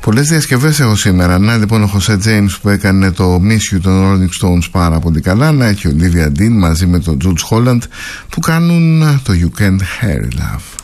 Πολλές διασκευές έχω σήμερα. Να λοιπόν ο Χωσέ Τζέιμς που έκανε το Miss You των Rolling Stones πάρα πολύ καλά. Να και ο Olivia Dean μαζί με τον George Holland που κάνουν το You Can't Hurry Love.